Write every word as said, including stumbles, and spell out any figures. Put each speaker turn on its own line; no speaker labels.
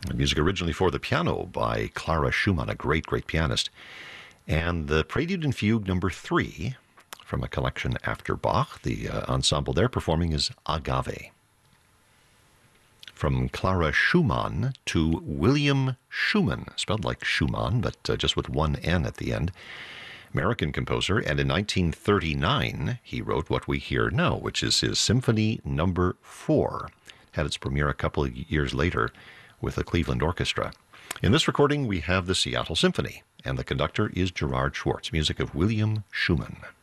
Music originally for the piano by Clara Schumann, a great, great pianist. And the Prelude and Fugue number three from a collection after Bach. The uh, ensemble there performing is Agave. From Clara Schumann to William Schumann, spelled like Schumann, but uh, just with one N at the end. American composer, and in nineteen thirty-nine he wrote what we hear now, which is his Symphony Number Four. Had its premiere a couple of years later with the Cleveland Orchestra. In this recording we have the Seattle Symphony, and the conductor is Gerard Schwartz, music of William Schumann.